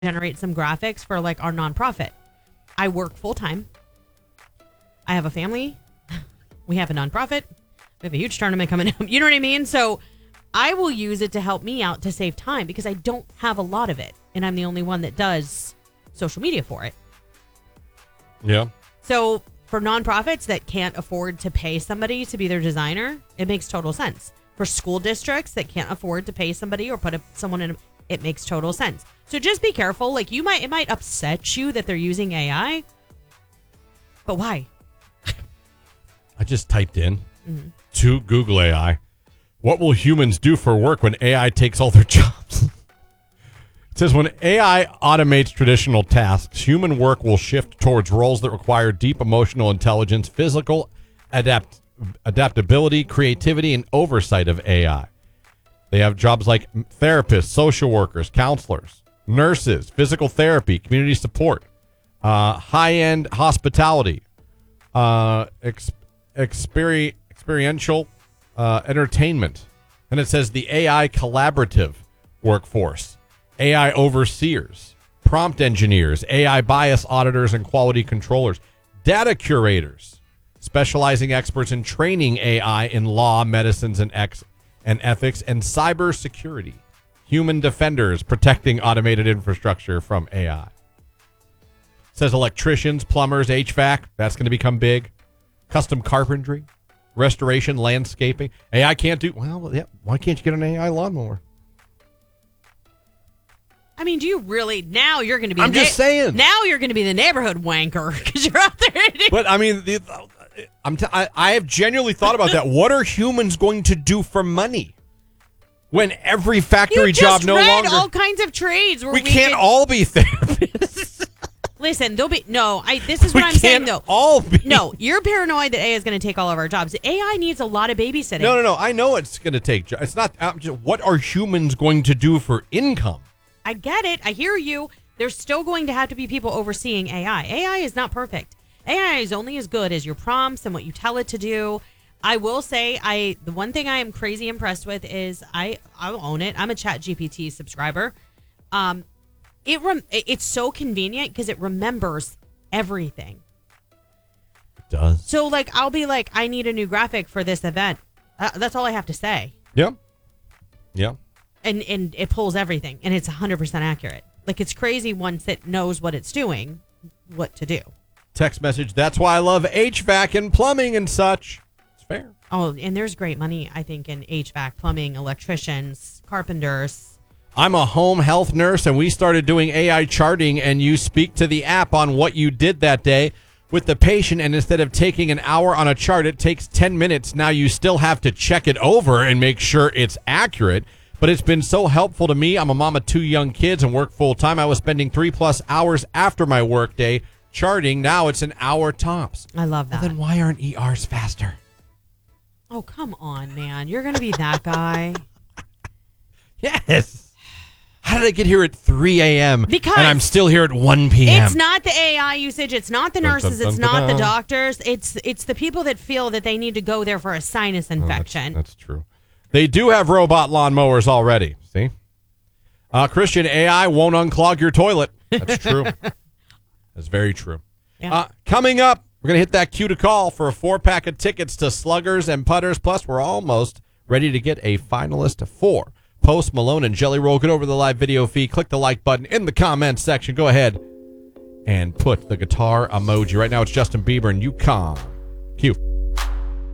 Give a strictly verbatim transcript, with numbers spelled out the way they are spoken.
generate some graphics for like our nonprofit. I work full time. I have a family. We have a nonprofit. We have a huge tournament coming up. You know what I mean? So I will use it to help me out to save time because I don't have a lot of it. And I'm the only one that does social media for it. Yeah. So for nonprofits that can't afford to pay somebody to be their designer, it makes total sense. For school districts that can't afford to pay somebody or put a, someone in, it makes total sense. So just be careful. Like you might, it might upset you that they're using A I, but why? I just typed in Mm-hmm. to Google A I, what will humans do for work when A I takes all their jobs? It says when A I automates traditional tasks, human work will shift towards roles that require deep emotional intelligence, physical adapt adaptability, creativity, and oversight of A I. They have jobs like therapists, social workers, counselors, nurses, physical therapy, community support, uh, high-end hospitality, uh, ex- experi- experiential uh, entertainment. And it says the A I collaborative workforce, A I overseers, prompt engineers, A I bias auditors and quality controllers, data curators, specializing experts in training A I in law, medicines, and ex- and ethics, and cybersecurity, human defenders protecting automated infrastructure from A I. It says electricians, plumbers, H V A C, that's going to become big. Custom carpentry, restoration, landscaping. A I can't do, well, yeah, why can't you get an A I lawnmower? I mean, do you really, now you're going to be, I'm the just saying. Now you're going to be the neighborhood wanker because you're out there. But I mean, the, I'm t- I, I have genuinely thought about that. What are humans going to do for money when every factory you job just no read longer? all kinds of trades. Where we, we can't can, all be therapists. Listen, there'll be, no, I, this is what we I'm can't saying though. all be. No, you're paranoid that A I is going to take all of our jobs. A I needs a lot of babysitting. No, no, no. I know it's going to take. jo- It's not. I'm just, what are humans going to do for income? I get it. I hear you. There's still going to have to be people overseeing A I. A I is not perfect. A I is only as good as your prompts and what you tell it to do. I will say, I the one thing I am crazy impressed with is I I'll own it. I'm a Chat G P T subscriber. Um, it rem- it's so convenient because it remembers everything. It does. So like I'll be like, I need a new graphic for this event. Uh, that's all I have to say. Yeah. Yeah. And and it pulls everything, and it's one hundred percent accurate. Like, it's crazy once it knows what it's doing, what to do. Text message. That's why I love H V A C and plumbing and such. It's fair. Oh, and there's great money, I think, in H V A C, plumbing, electricians, carpenters. I'm a home health nurse, and we started doing A I charting, and you speak to the app on what you did that day with the patient, and instead of taking an hour on a chart, it takes ten minutes. Now you still have to check it over and make sure it's accurate. But it's been so helpful to me. I'm a mom of two young kids and work full time. I was spending three plus hours after my work day charting. Now it's an hour tops. I love that. Well, then why aren't E Rs faster? Oh, come on, man. You're going to be that guy. Yes. How did I get here at three a.m. Because and I'm still here at one p.m.? It's not the A I usage. It's not the nurses. It's not the doctors. It's it's the people that feel that they need to go there for a sinus infection. Oh, that's, that's true. They do have robot lawnmowers already. See? Uh, Christian, A I won't unclog your toilet. That's true. That's very true. Yeah. Uh, coming up, we're going to hit that cue to call for a four-pack of tickets to Sluggers and Putters. Plus, we're almost ready to get a finalist for Post Malone and Jelly Roll. Get over to the live video feed. Click the like button in the comments section. Go ahead and put the guitar emoji. Right now, it's Justin Bieber and UConn. Cue.